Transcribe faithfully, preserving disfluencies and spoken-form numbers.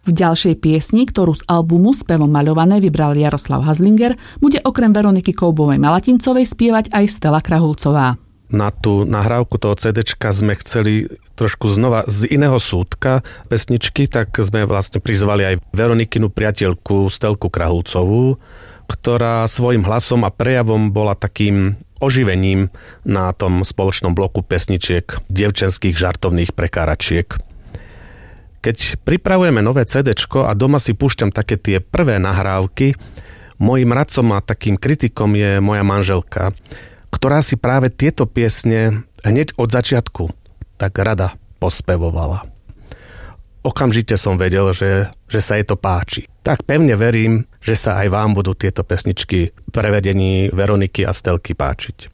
V ďalšej piesni, ktorú z albumu Spevom maľované vybral Jaroslav Hazlinger, bude okrem Veroniky Koubovej Malatincovej spievať aj Stella Krahulcová. Na tú nahrávku toho cédečka sme chceli trošku znova z iného súdka pesničky, tak sme vlastne prizvali aj Veronikinu priateľku Stelku Krahulcovú, ktorá svojim hlasom a prejavom bola takým oživením na tom spoločnom bloku pesničiek dievčenských žartovných prekáračiek. Keď pripravujeme nové cédečko a doma si púšťam také tie prvé nahrávky, mojím radcom a takým kritikom je moja manželka, ktorá si práve tieto piesne hneď od začiatku tak rada pospevovala. Okamžite som vedel, že, že sa jej to páči. Tak pevne verím, že sa aj vám budú tieto pesničky v prevedení Veroniky a Stelky páčiť.